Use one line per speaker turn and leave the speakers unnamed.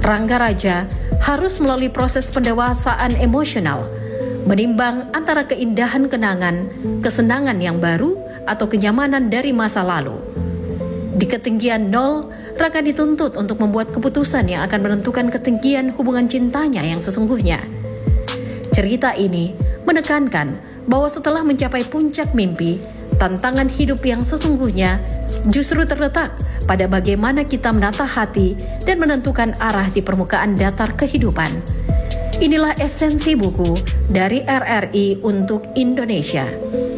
Rangga Raja harus melalui proses pendewasaan emosional, menimbang antara keindahan kenangan, kesenangan yang baru, atau kenyamanan dari masa lalu. Di ketinggian 0, Rangga dituntut untuk membuat keputusan yang akan menentukan ketinggian hubungan cintanya yang sesungguhnya. Cerita ini menekankan bahwa setelah mencapai puncak mimpi, tantangan hidup yang sesungguhnya justru terletak pada bagaimana kita menata hati dan menentukan arah di permukaan datar kehidupan. Inilah esensi buku dari RRI untuk Indonesia.